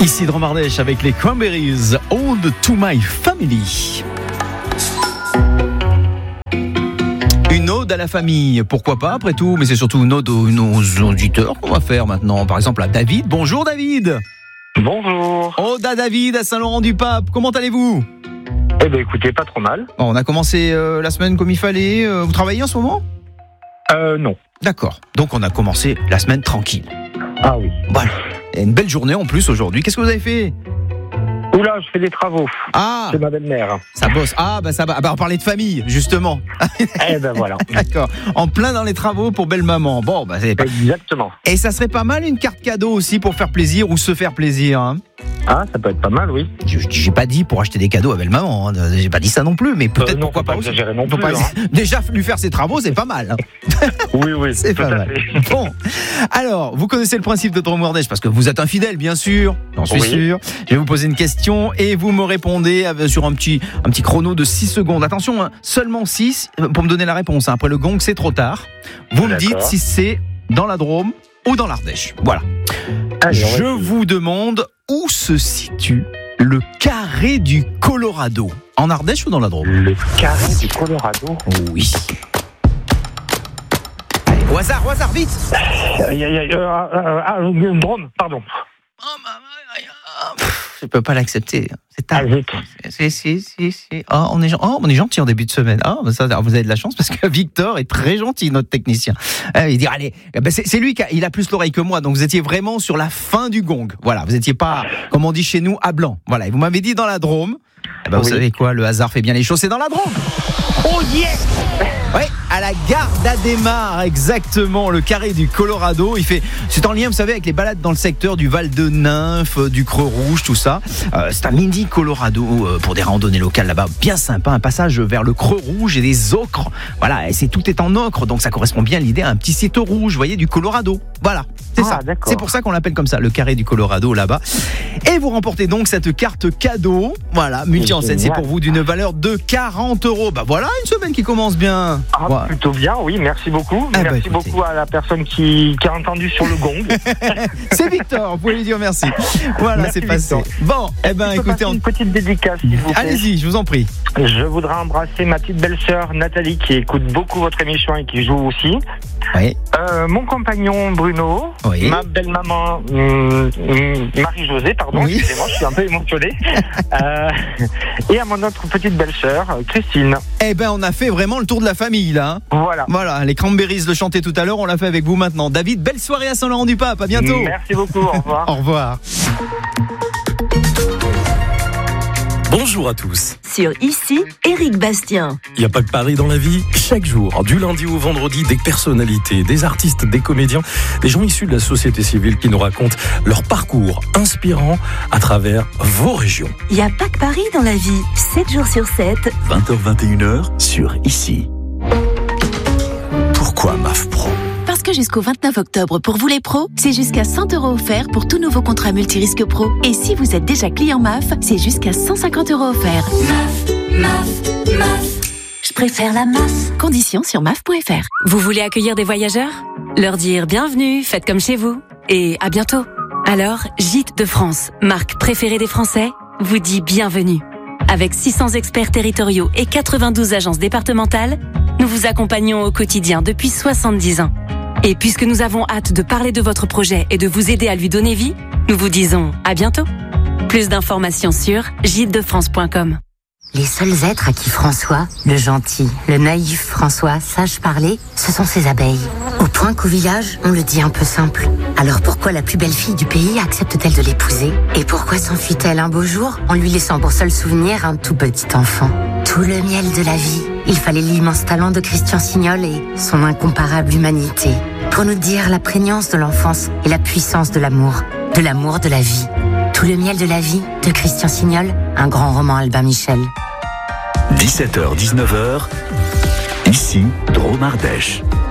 Ici Drôme Ardèche avec les Cranberries, Ode to My Family. Une ode à la famille, pourquoi pas après tout, mais c'est surtout une ode aux nos auditeurs qu'on va faire maintenant. Par exemple à David. Bonjour David. Bonjour. Ode à David à Saint-Laurent-du-Pape. Comment allez-vous ? Eh bien écoutez, pas trop mal. Bon, on a commencé la semaine comme il fallait. Vous travaillez en ce moment ? Non. D'accord. Donc on a commencé la semaine tranquille. Ah oui. Voilà. Et une belle journée en plus aujourd'hui. Qu'est-ce que vous avez fait ? Oula, je fais des travaux. Ah, C'est ma belle-mère. ça bosse. Ah, bah ça va. On parlait de famille, justement. Eh ben voilà. D'accord. En plein dans les travaux pour belle maman. Bon, bah c'est pas... Exactement. Et ça serait pas mal une carte cadeau aussi pour faire plaisir ou se faire plaisir. Hein. Ah, ça peut être pas mal, oui. J'ai pas dit pour acheter des cadeaux à belle maman. Hein. J'ai pas dit ça non plus, mais peut-être non, pourquoi faut pas pas aussi. exagérer non Faut plus, pas- hein. Déjà lui faire ses travaux, c'est pas mal. Hein. Oui, C'est tout pas à mal. fait. Bon, alors, vous connaissez le principe de Drôme Ardèche parce que vous êtes un fidèle, bien sûr. J'en suis Oui. sûr. Je vais vous poser une question et vous me répondez sur un petit chrono de 6 secondes. Attention, hein, seulement 6 pour me donner la réponse. Hein. Après le gong, c'est trop tard. Vous me dites D'accord. si c'est dans la Drôme ou dans l'Ardèche. Voilà. Allez, on va Je essayer. vous demande où se situe le carré du Colorado. En Ardèche ou dans la Drôme ? Le carré du Colorado. Oui. Allez, au hasard, vite. Drôme, pardon. Je peux pas l'accepter. C'est tard. Ah, vite. Si. Oh, on est gentil en début de semaine. Oh, ça, vous avez de la chance parce que Victor est très gentil, notre technicien. Il dit allez, c'est lui il a plus l'oreille que moi, donc vous étiez vraiment sur la fin du gong. Voilà, vous étiez pas, comme on dit chez nous, à blanc. Voilà, et vous m'avez dit dans la Drôme. Vous Oui. savez quoi, le hasard fait bien les choses, c'est dans la Drôme. Oh yes. Ouais, à la gare d'Adémar, exactement, le carré du Colorado. C'est en lien, vous savez, avec les balades dans le secteur du Val de Nymphe, du Creux Rouge, tout ça. C'est un mini Colorado pour des randonnées locales là-bas, bien sympa, un passage vers le Creux Rouge et des ocres. Voilà, et tout est en ocre, donc ça correspond bien à l'idée à un petit site rouge, vous voyez, du Colorado. Voilà, c'est ça. D'accord. C'est pour ça qu'on l'appelle comme ça, le carré du Colorado là-bas. Et vous remportez donc cette carte cadeau. Voilà, multi-enseigne, c'est pour vous d'une valeur de 40 €. Bah voilà, une semaine qui commence bien. Ah, Ouais. plutôt bien, oui, merci beaucoup. Ah, bah, Merci écoutez. beaucoup à la personne qui a entendu sur le gong. C'est Victor, vous pouvez lui dire merci. Voilà, Merci, c'est passé. Victor. Bon, Je peux écoutez, passer une petite dédicace, s'il vous plaît. allez-y, je vous en prie. Je voudrais embrasser ma petite belle-sœur Nathalie qui écoute beaucoup votre émission et qui joue aussi. Oui. Mon compagnon Bruno, Oui. ma belle-maman Marie-Josée, pardon, Oui. excusez-moi, je suis un peu émotionné. Et à mon autre petite belle-sœur Christine. Eh ben, on a fait vraiment le tour de la famille là. Hein. Voilà. Voilà, les Cranberries le chantaient tout à l'heure, on l'a fait avec vous maintenant. David, belle soirée à Saint-Laurent-du-Pape, à bientôt. Merci beaucoup, au revoir. Au revoir. Bonjour à tous. Sur Ici, Éric Bastien. Il n'y a pas que Paris dans la vie. Chaque jour, du lundi au vendredi, des personnalités, des artistes, des comédiens, des gens issus de la société civile qui nous racontent leur parcours inspirant à travers vos régions. Il n'y a pas que Paris dans la vie. 7 jours sur 7. 20h-21h sur Ici. Pourquoi MAF Pro ? Parce que jusqu'au 29 octobre, pour vous les pros, c'est jusqu'à 100 € offerts pour tout nouveau contrat multirisque pro. Et si vous êtes déjà client MAF, c'est jusqu'à 150 € offerts. Je préfère la MAF. Conditions sur maf.fr. Vous voulez accueillir des voyageurs ? Leur dire bienvenue, faites comme chez vous. Et à bientôt. Alors, Gîtes de France, marque préférée des Français, vous dit bienvenue. Avec 600 experts territoriaux et 92 agences départementales, nous vous accompagnons au quotidien depuis 70 ans. Et puisque nous avons hâte de parler de votre projet et de vous aider à lui donner vie, nous vous disons à bientôt. Plus d'informations sur gîtesdefrance.com. Les seuls êtres à qui François, le gentil, le naïf François, sache parler, ce sont ses abeilles. Au point qu'au village, on le dit un peu simple. Alors pourquoi la plus belle fille du pays accepte-t-elle de l'épouser ? Et pourquoi s'enfuit-elle un beau jour en lui laissant pour seul souvenir un tout petit enfant ? Tout le miel de la vie. Il fallait l'immense talent de Christian Signol et son incomparable humanité pour nous dire la prégnance de l'enfance et la puissance de l'amour de la vie. Tout le miel de la vie de Christian Signol, un grand roman Albin Michel. 17h-19h, Ici Drôme Ardèche.